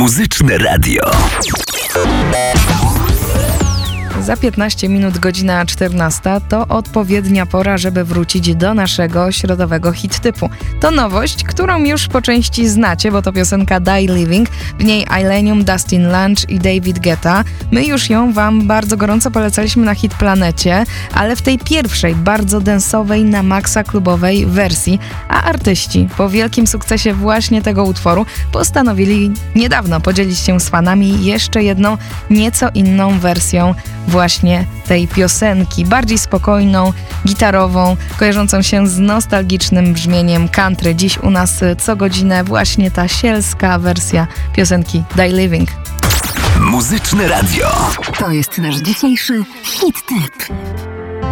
Muzyczne Radio. Za 15 minut godzina 14 to odpowiednia pora, żeby wrócić do naszego środowego hit typu. To nowość, którą już po części znacie, bo to piosenka Die Living, w niej Illenium, Dustin Lunch i David Guetta. My już ją wam bardzo gorąco polecaliśmy na Hit Planecie, ale w tej pierwszej, bardzo densowej, na maksa klubowej wersji, a artyści po wielkim sukcesie właśnie tego utworu postanowili niedawno podzielić się z fanami jeszcze jedną, nieco inną wersją właśnie tej piosenki, bardziej spokojną, gitarową, kojarzącą się z nostalgicznym brzmieniem country. Dziś u nas co godzinę właśnie ta sielska wersja piosenki Die Living. Muzyczne Radio. To jest nasz dzisiejszy hit tip.